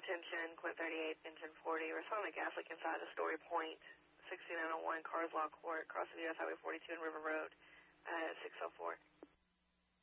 attention, Quint 38, engine 40. Respond to gas leak inside the Story Point, 6901 Carswell Court, across the U.S. Highway 42 and River Road, 604.